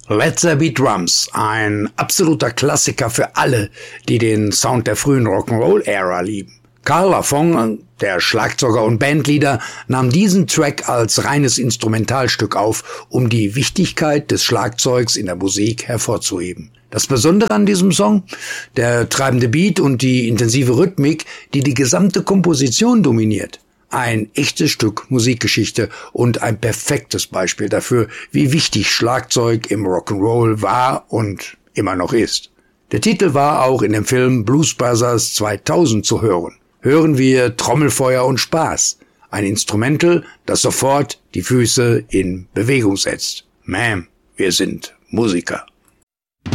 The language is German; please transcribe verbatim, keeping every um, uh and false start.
Let There Be Drums, ein absoluter Klassiker für alle, die den Sound der frühen Rock'n'Roll-Ära lieben. Carl Lafont, der Schlagzeuger und Bandleader, nahm diesen Track als reines Instrumentalstück auf, um die Wichtigkeit des Schlagzeugs in der Musik hervorzuheben. Das Besondere an diesem Song? Der treibende Beat und die intensive Rhythmik, die die gesamte Komposition dominiert. Ein echtes Stück Musikgeschichte und ein perfektes Beispiel dafür, wie wichtig Schlagzeug im Rock'n'Roll war und immer noch ist. Der Titel war auch in dem Film Blues Brothers zweitausend zu hören. Hören wir Trommelfeuer und Spaß, ein Instrumental, das sofort die Füße in Bewegung setzt. Ma'am, wir sind Musiker.